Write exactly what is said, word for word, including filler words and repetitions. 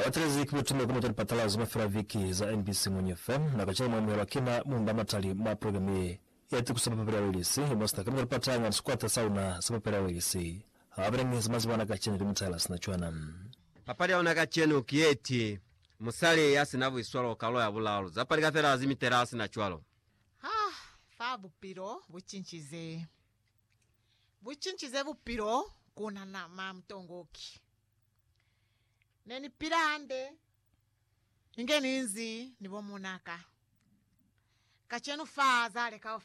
Awatrezi kibutume kumoto ni patala zima fira viki za N B C Mwenye F M na kachana mwami wa kina munda matali ma programi ya tiku sama pera welisi imosta kama nilipata nga squata sauna sama pera welisi awarengi zimazi wana kachene limutala sinachuana papali wana kachene ukieti musale yasi navu iswalo wakalo ya bulalo zapali kafera azimi terasi na chualo. Ah, fa bupiro buchinchize buchinchize bupiro kuna na mamtongoki neni pirande ingeni inzi nibo munaka kachenu fa zale ka